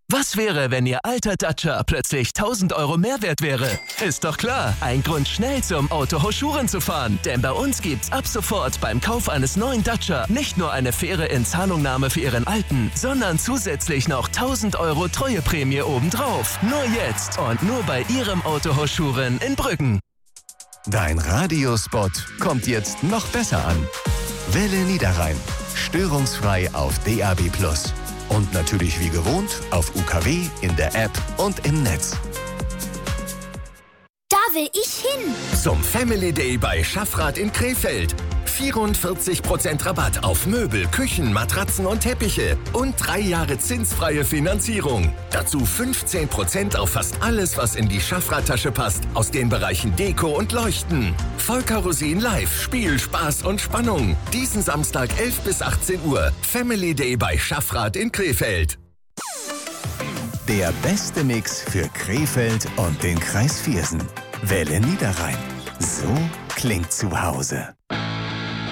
Was wäre, wenn Ihr alter Dacia plötzlich 1.000 € mehr wert wäre? Ist doch klar, ein Grund schnell zum Autohaus Schuren zu fahren. Denn bei uns gibt's ab sofort beim Kauf eines neuen Dacia nicht nur eine faire Inzahlungnahme für Ihren alten, sondern zusätzlich noch 1.000 € Treueprämie obendrauf. Nur jetzt und nur bei Ihrem Autohaus Schuren in Brüggen. Dein Radiospot kommt jetzt noch besser an. Welle Niederrhein. Störungsfrei auf DAB+. Und natürlich wie gewohnt auf UKW, in der App und im Netz. Da will ich hin. Zum Family Day bei Schaffrath in Krefeld. 44% Rabatt auf Möbel, Küchen, Matratzen und Teppiche und 3 Jahre zinsfreie Finanzierung. Dazu 15% auf fast alles, was in die Schaffrath-Tasche passt, aus den Bereichen Deko und Leuchten. Volker Rosin live, Spiel, Spaß und Spannung. Diesen Samstag 11 bis 18 Uhr. Family Day bei Schaffrath in Krefeld. Der beste Mix für Krefeld und den Kreis Viersen. Welle Niederrhein. So klingt zu Hause.